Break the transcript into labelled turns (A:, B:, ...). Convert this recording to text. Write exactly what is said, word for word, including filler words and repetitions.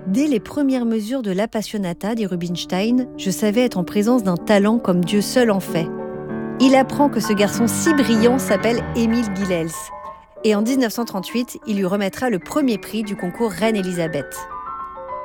A: Dès les premières mesures de l'Appassionata, dit Rubinstein, je savais être en présence d'un talent comme Dieu seul en fait. Il apprend que ce garçon si brillant s'appelle Émile Guilels. Et en dix-neuf cent trente-huit, il lui remettra le premier prix du concours Reine-Élisabeth.